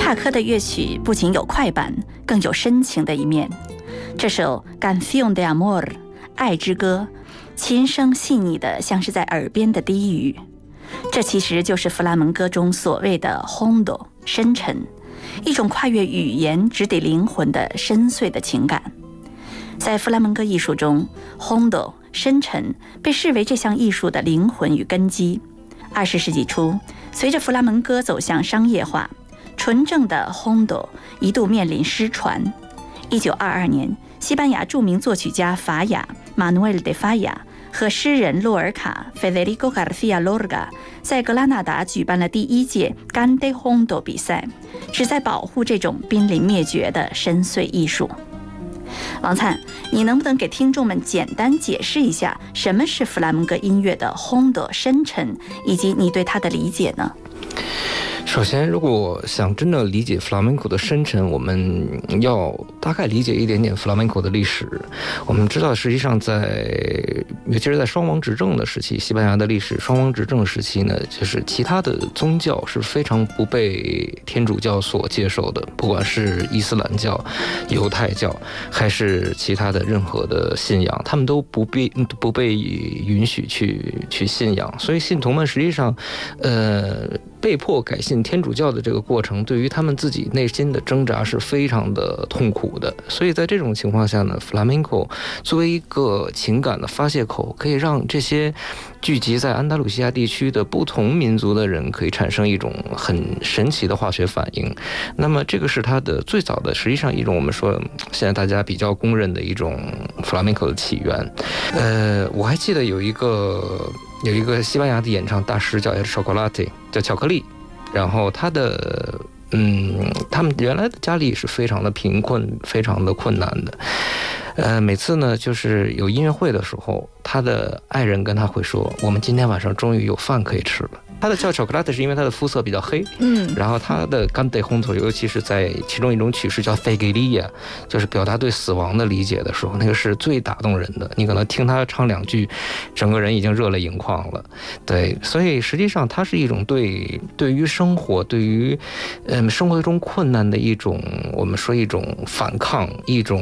帕科的乐曲不仅有快板，更有深情的一面。这首《Canción de Amor》爱之歌，琴声细腻的像是在耳边的低语。这其实就是弗拉门戈中所谓的 hondo 深沉，一种跨越语言直抵灵魂的深邃的情感。在弗拉门戈艺术中， hondo 深沉被视为这项艺术的灵魂与根基。20世纪初，随着弗拉门戈走向商业化，纯正的 hondo 一度面临失传。1922年，西班牙著名作曲家法雅 Manuel de Falla 和诗人洛尔卡 Federico García Lorca 在格拉纳达举办了第1届 Cante Hondo 比赛，旨在保护这种濒临灭绝的深邃艺术。王灿，你能不能给听众们简单解释一下什么是弗拉门戈音乐的 Hondo 深沉，以及你对它的理解呢？ 首先，如果想真正理解弗拉门戈的深沉，我们要大概理解一点点弗拉门戈的历史。我们知道，实际上尤其是在双王执政的时期，西班牙的历史双王执政时期呢，就是其他的宗教是非常不被天主教所接受的，不管是伊斯兰教、犹太教，还是其他的任何的信仰，他们都不被允许去信仰。所以信徒们实际上，被迫改信天主教的这个过程，对于他们自己内心的挣扎是非常的痛苦的。所以在这种情况下呢，弗拉门戈作为一个情感的发泄口，可以让这些聚集在安达卢西亚地区的不同民族的人可以产生一种很神奇的化学反应。那么这个是它的最早的，实际上一种我们说现在大家比较公认的一种弗拉门戈的起源。我还记得有一个西班牙的演唱大师叫 El Chocolate， 叫巧克力，然后他们原来的家里是非常的贫困，非常的困难的。每次呢，就是有音乐会的时候，他的爱人跟他会说：“我们今天晚上终于有饭可以吃了。”他的叫巧克力是因为他的肤色比较黑，然后他的 Cante Hondo 尤其是在其中一种曲式叫 Fegelia， 就是表达对死亡的理解的时候，那个是最打动人的。你可能听他唱2句，整个人已经热泪盈眶了。对，所以实际上它是一种对于生活，对于生活中困难的一种，我们说一种反抗，一种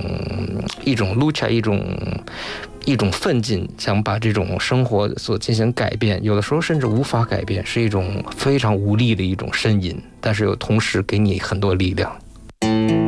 lucha， 一种奋进，想把这种生活所进行改变，有的时候甚至无法改变，是一种非常无力的一种呻吟，但是又同时给你很多力量。